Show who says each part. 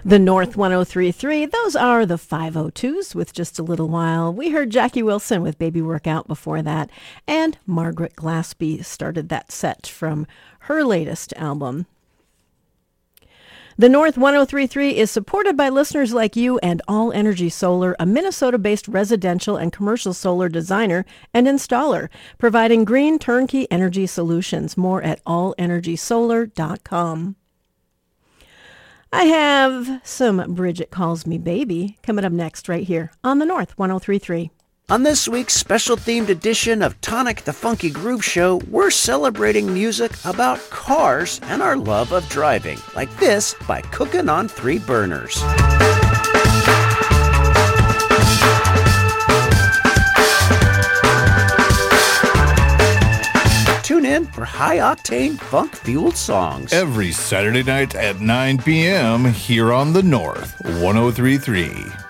Speaker 1: The North 103.3, those are the 502s with Just a Little While. We heard Jackie Wilson with Baby Workout before that, and Margaret Glaspie started that set from her latest album. The North 103.3 is supported by listeners like you and All Energy Solar, a Minnesota-based residential and commercial solar designer and installer, providing green turnkey energy solutions. More at allenergysolar.com. I have some Bridget Calls Me Baby coming up next right here on the North 103.3.
Speaker 2: On this week's special themed edition of Tonic the Funky Groove Show, we're celebrating music about cars and our love of driving, like this by Cookin' on Three Burners. Tune in for high-octane, funk-fueled songs.
Speaker 3: Every Saturday night at 9 p.m. here on the North 103.3.